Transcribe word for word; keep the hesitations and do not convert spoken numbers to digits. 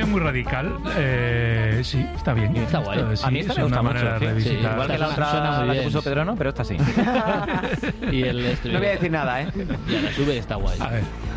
muy radical. Eh, sí, está bien. Está guay. Esto, sí, A mí esta es me una gusta manera mucho. de Sí, revisitar. igual que la Suena otra muy la que bien. puso Pedro, no, pero esta sí. Y el No estribillo. voy a decir nada, ¿eh? Ya la sube y está guay. A ver.